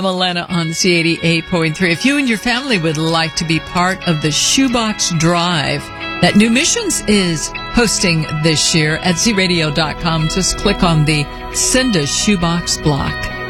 Elena on C88.3. If you and your family would like to be part of the Shoebox Drive that New Missions is hosting this year at zradio.com, just click on the Send a Shoebox block.